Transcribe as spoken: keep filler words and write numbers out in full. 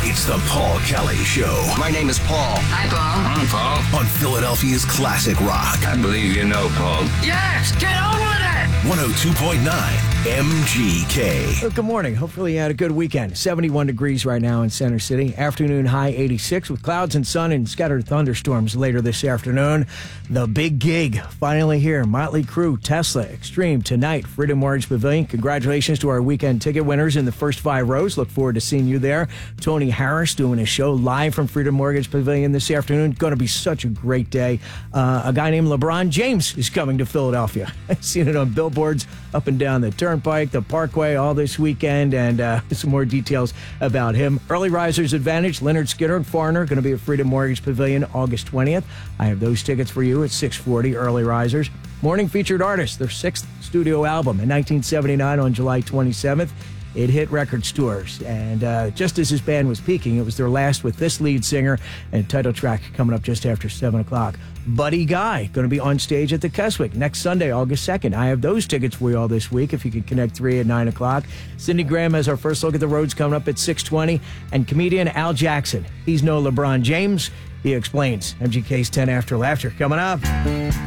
It's the Paul Kelly Show. My name is Paul. Hi, Paul. I'm Paul. On Philadelphia's classic rock. I believe you know, Paul. Yes, get on with it. one oh two point nine M G K. Well, good morning. Hopefully you had a good weekend. seventy-one degrees right now in Center City. Afternoon high eighty-six with clouds and sun and scattered thunderstorms later this afternoon. The big gig finally here. Motley Crue, Tesla, Extreme tonight. Freedom Mortgage Pavilion. Congratulations to our weekend ticket winners in the first five rows. Look forward to seeing you there. Tony Harris doing a show live from Freedom Mortgage Pavilion this afternoon. Going to be such a great day. Uh, a guy named LeBron James is coming to Philadelphia. I've seen it on billboards up and down the Turnpike, the Parkway, all this weekend, and uh, some more details about him. Early Risers Advantage, Leonard Skinner and Foreigner, going to be at Freedom Mortgage Pavilion August twentieth. I have those tickets for you at six forty, Early Risers. Morning Featured Artist, their sixth studio album in nineteen seventy-nine on July twenty-seventh. It hit record stores, and uh, just as his band was peaking, it was their last with this lead singer, and title track coming up just after seven o'clock. Buddy Guy, going to be on stage at the Keswick next Sunday, August second. I have those tickets for you all this week, if you could connect three at nine o'clock. Cindy Graham has our first look at the roads coming up at six twenty, and comedian Al Jackson. He's no LeBron James. He explains. M G K's ten After Laughter coming up.